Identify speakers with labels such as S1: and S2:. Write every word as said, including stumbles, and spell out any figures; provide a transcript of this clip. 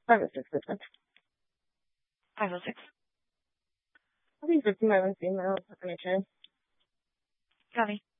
S1: five oh six percent.
S2: five oh six.
S1: I think fifty my own female. Let me try.
S2: Copy.